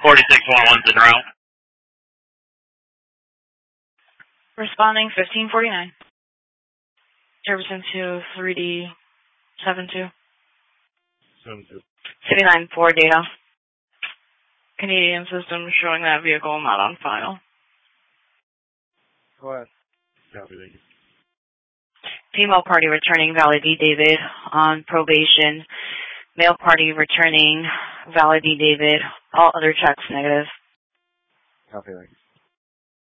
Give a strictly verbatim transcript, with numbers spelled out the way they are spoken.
forty-six one one's en route. Responding fifteen forty-nine. Jefferson to three D seven two. seven two. City nine four data. Canadian system showing that vehicle not on file. Go ahead. Copy, thank you. Female party returning Valley D. David on probation. Male party returning Valley D. David. All other checks negative. Copy, thank you.